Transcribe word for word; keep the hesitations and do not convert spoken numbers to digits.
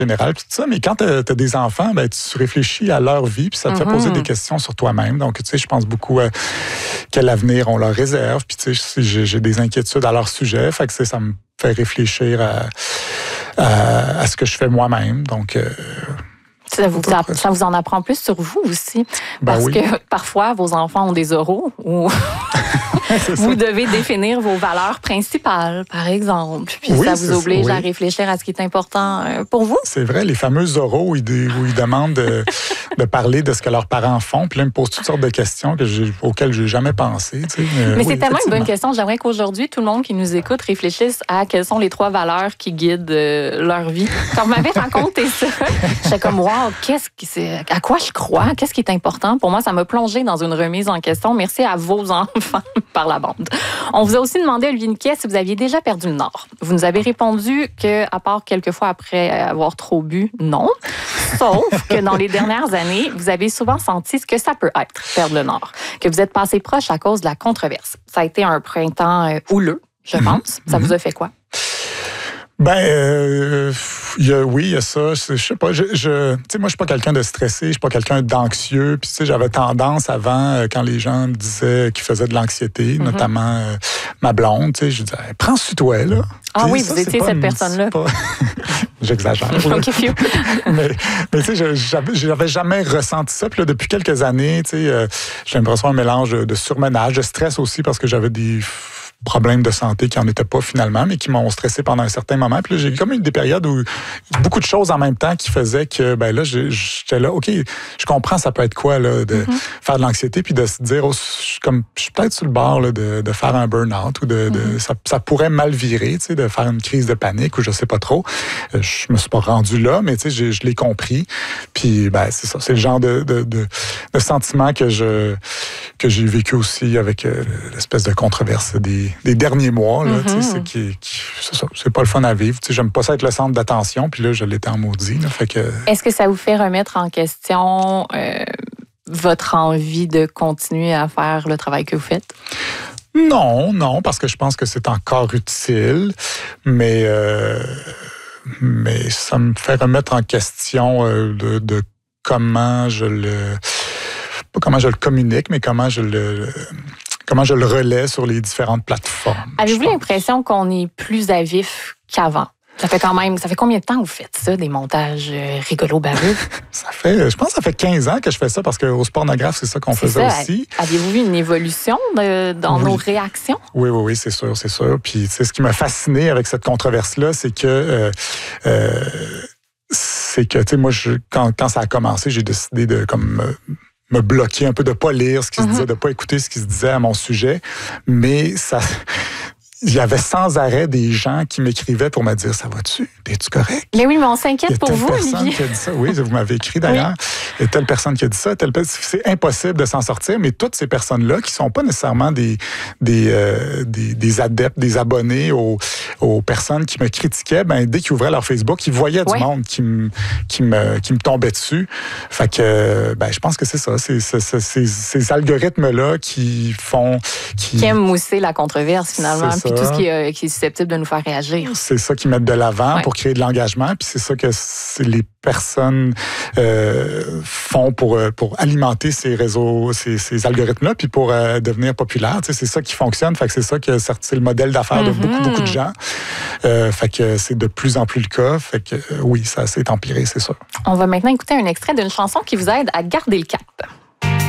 général, puis tout ça, mais quand tu as des enfants, ben, tu réfléchis à leur vie, puis ça te mm-hmm. fait poser des questions sur toi-même. Donc, tu sais, je pense beaucoup à quel avenir on leur réserve, puis tu sais, j'ai, j'ai des inquiétudes à leur sujet, fait que ça me fait réfléchir à, à, à ce que je fais moi-même. Donc, euh, Ça vous, ça, ça vous en apprend plus sur vous aussi. Parce ben oui. que parfois, vos enfants ont des oraux ou vous devez définir vos valeurs principales, par exemple. Puis oui, ça vous oblige oui. à réfléchir à ce qui est important pour vous. C'est vrai, les fameux oraux où ils, où ils demandent de, de parler de ce que leurs parents font. Puis là, ils me posent toutes sortes de questions que j'ai, auxquelles je n'ai jamais pensé. Tu sais. Mais oui, c'est tellement une bonne question. J'aimerais qu'aujourd'hui, tout le monde qui nous écoute réfléchisse à quelles sont les trois valeurs qui guident euh, leur vie. Quand vous m'avez raconté ça, j'étais comme, wow, qu'est-ce qui, c'est, à quoi je crois? Qu'est-ce qui est important? Pour moi, ça m'a plongé dans une remise en question. Merci à vos enfants par la bande. On vous a aussi demandé, Olivier Niquet, si vous aviez déjà perdu le nord. Vous nous avez répondu que, à part quelques fois après avoir trop bu, non. Sauf que dans les dernières années, vous avez souvent senti ce que ça peut être, perdre le nord. Que vous êtes passé proche à cause de la controverse. Ça a été un printemps euh, houleux, je pense. Mm-hmm. Ça vous a fait quoi? Ben, euh, y a, oui, il y a ça. Je sais pas. Je, je, tu sais, moi, je suis pas quelqu'un de stressé. Je suis pas quelqu'un d'anxieux. Puis, tu sais, j'avais tendance avant, euh, quand les gens me disaient qu'ils faisaient de l'anxiété, mm-hmm. notamment euh, ma blonde, tu sais, je disais, hey, prends sur toi, là. Ah T'sais, oui, ça, vous étiez cette une, personne-là. Pas... J'exagère. Okay, mais, mais tu sais, j'avais, j'avais jamais ressenti ça. Puis là, depuis quelques années, tu sais, euh, j'ai l'impression un mélange de, de surmenage, de stress aussi, parce que j'avais des problèmes de santé qui n'en étaient pas finalement, mais qui m'ont stressé pendant un certain moment. Puis là, j'ai comme eu des périodes où beaucoup de choses en même temps qui faisaient que, ben là, j'étais là, OK, je comprends ça peut être quoi, là, de mm-hmm. faire de l'anxiété, puis de se dire, oh, je, comme, je suis peut-être sur le bord là, de, de faire un burn-out, ou de, mm-hmm. de ça, ça pourrait mal virer, tu sais, de faire une crise de panique, ou je sais pas trop. Je me suis pas rendu là, mais tu sais, je, je l'ai compris. Puis, ben, c'est ça, c'est le genre de, de, de, de sentiment que je que j'ai vécu aussi avec euh, l'espèce de controverse des des derniers mois, là, mm-hmm. c'est, qui, qui, c'est, ça, c'est pas le fun à vivre. T'sais, j'aime pas ça être le centre d'attention, puis là, je l'étais en maudit. Là, fait que... Est-ce que ça vous fait remettre en question euh, votre envie de continuer à faire le travail que vous faites? Non, non, parce que je pense que c'est encore utile, mais, euh, mais ça me fait remettre en question euh, de, de comment je le... pas comment je le communique, mais comment je le... comment je le relais sur les différentes plateformes. Avez-vous l'impression qu'on est plus à vif qu'avant? Ça fait quand même, ça fait combien de temps que vous faites ça, des montages euh, rigolos baveux? Ça fait, je pense que ça fait quinze ans que je fais ça, parce qu'au Spornographe, c'est ça qu'on c'est faisait ça. Aussi. Avez-vous vu une évolution de, dans oui. nos réactions? Oui, oui, oui, c'est sûr, c'est sûr. Puis, tu sais, ce qui m'a fasciné avec cette controverse-là, c'est que... Euh, euh, c'est que, tu sais, moi, je, quand, quand ça a commencé, j'ai décidé de, comme... Euh, me bloquer un peu, de pas lire ce qui mm-hmm. se disait, de pas écouter ce qui se disait à mon sujet. Mais ça... il y avait sans arrêt des gens qui m'écrivaient pour me dire « Ça va-tu? T'es-tu correct? » Mais oui, mais on s'inquiète pour vous, Olivier. Il y a telle personne qui a dit ça. Oui, vous m'avez écrit d'ailleurs. Oui. Il y a telle personne qui a dit ça. Telle... C'est impossible de s'en sortir, mais toutes ces personnes-là, qui sont pas nécessairement des, des, euh, des, des adeptes, des abonnés aux, aux personnes qui me critiquaient, ben, dès qu'ils ouvraient leur Facebook, ils voyaient oui. du monde qui me, qui, me, qui me tombait dessus. Fait que, ben, je pense que c'est ça. C'est, c'est, c'est, c'est ces algorithmes-là qui font... Qui, qui aiment mousser la controverse, finalement. Puis tout ce qui est, qui est susceptible de nous faire réagir. C'est ça qu'ils mettent de l'avant ouais. pour créer de l'engagement, puis c'est ça que c'est les personnes euh, font pour, pour alimenter ces réseaux, ces, ces algorithmes-là, puis pour euh, devenir populaire. Tu sais, c'est ça qui fonctionne, fait que c'est ça que c'est le modèle d'affaires mm-hmm. de beaucoup, beaucoup de gens. Euh, fait que c'est de plus en plus le cas. Fait que euh, oui, ça s'est empiré, c'est sûr. On va maintenant écouter un extrait d'une chanson qui vous aide à garder le cap.